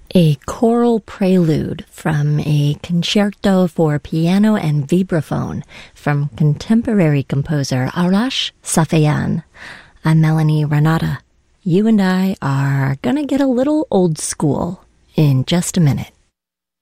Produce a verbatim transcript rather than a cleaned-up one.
A choral prelude from a concerto for piano and vibraphone from contemporary composer Arash Safeyan. I'm Melanie Renata. You and I are gonna get a little old school in just a minute.